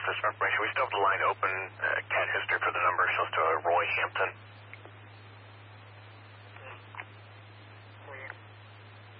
office information. We still have the line open. Cat history for the number shows to Roy Hampton.